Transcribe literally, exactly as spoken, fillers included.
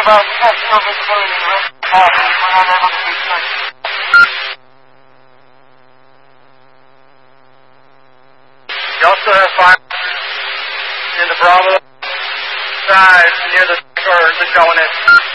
about no visibility in the rest of the copy. We're not able to do much. You also have fire in the Bravo side near the, or the going in.